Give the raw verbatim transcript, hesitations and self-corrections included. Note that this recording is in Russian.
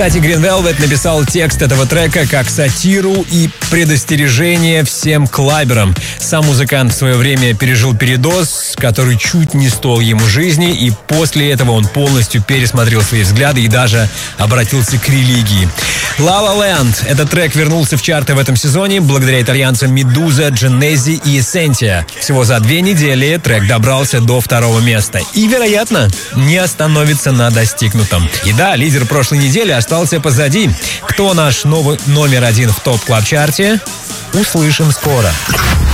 Кстати, Green Velvet написал текст этого трека как сатиру и предостережение всем клаберам. Сам музыкант в свое время пережил передоз, который чуть не стоил ему жизни, и после этого он полностью пересмотрел свои взгляды и даже обратился к религии. La La Land. Этот трек вернулся в чарты в этом сезоне благодаря итальянцам Медуза, Genesi и Essentia. Всего за две недели трек добрался до второго места и, вероятно, не остановится на достигнутом. И да, лидер прошлой недели остался позади. Кто наш новый номер один в топ-клаб-чарте? Услышим скоро.